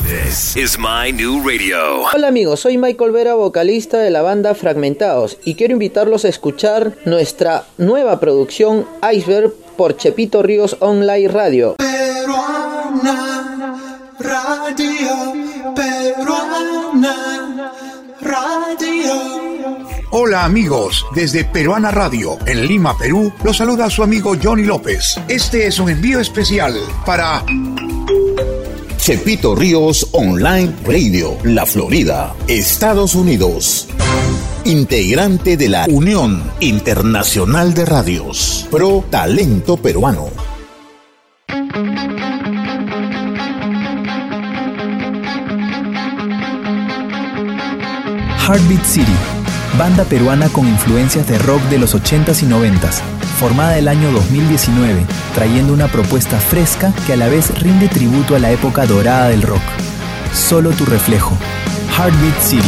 This is my new radio. Hola amigos, soy Michael Vera, vocalista de la banda Fragmentados, y quiero invitarlos a escuchar nuestra nueva producción Iceberg por Chepito Ríos Online Radio. Peruana Radio, Peruana Radio. Hola amigos, desde Peruana Radio, en Lima, Perú, los saluda su amigo Johnny López. Este es un envío especial para Chepito Ríos Online Radio, La Florida, Estados Unidos. Integrante de la Unión Internacional de Radios, Pro Talento Peruano. Heartbeat City, banda peruana con influencias de rock de los 80s y 90s, formada el año 2019, trayendo una propuesta fresca que a la vez rinde tributo a la época dorada del rock. Solo tu reflejo. Heartbeat City.